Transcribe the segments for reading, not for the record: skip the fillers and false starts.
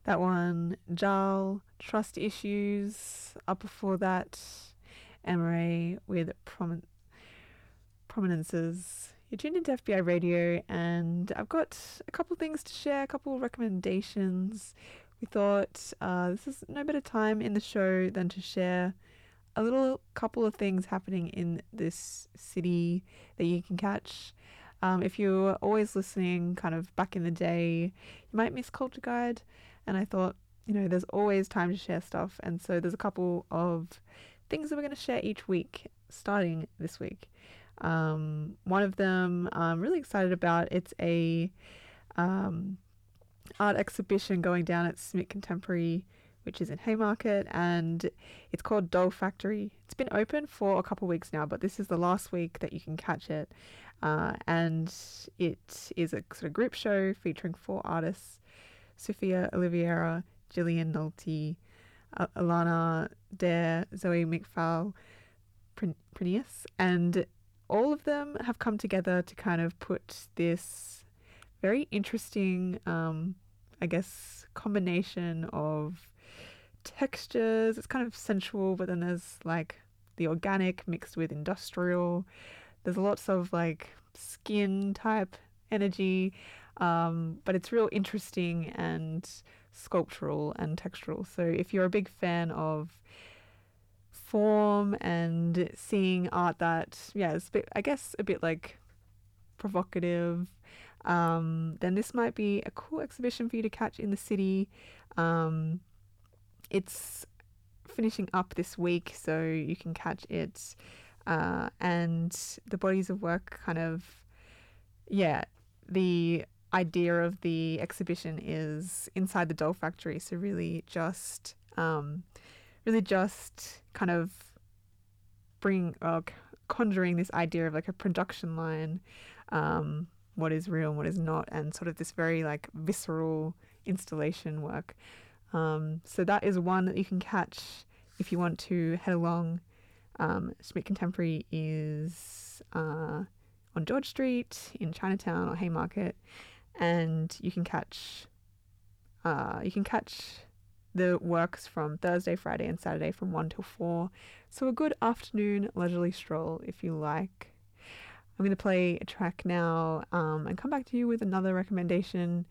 That one, Jal, Trust Issues. Up before that, Emery with Prominences. You're tuned into FBI Radio, and I've got a couple things to share, a couple recommendations. We thought this is no better time in the show than to share a little couple of things happening in this city that you can catch. If you're always listening kind of back in the day, you might miss Culture Guide, and I thought, there's always time to share stuff, and so there's a couple of things that we're going to share each week, starting this week. One of them I'm really excited about. It's a art exhibition going down at Smith Contemporary, which is in Haymarket, and it's called Doll Factory. It's been open for a couple of weeks now, but this is the last week that you can catch it. And it is a sort of group show featuring 4 artists: Sophia Oliveira, Gillian Nolte, Alana Dare, Zoe McFall, Prineus, and all of them have come together to kind of put this very interesting, combination of textures. It's kind of sensual, but then there's like the organic mixed with industrial. There's lots of like skin type energy, but it's real interesting and sculptural and textural. So if you're a big fan of form and seeing art that, is a bit like provocative, then this might be a cool exhibition for you to catch in the city. It's finishing up this week, so you can catch it, and the bodies of work kind of, the idea of the exhibition is inside the doll factory, so really just kind of conjuring this idea of like a production line, what is real and what is not, and sort of this very like visceral installation work. So that is one that you can catch if you want to head along. Smith Contemporary is on George Street in Chinatown or Haymarket, and you can catch the works from Thursday, Friday and Saturday from 1 till 4. So a good afternoon leisurely stroll if you like. I'm going to play a track now, and come back to you with another recommendation.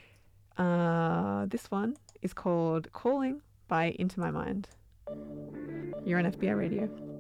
This one is called Calling by Into My Mind. You're on FBI Radio.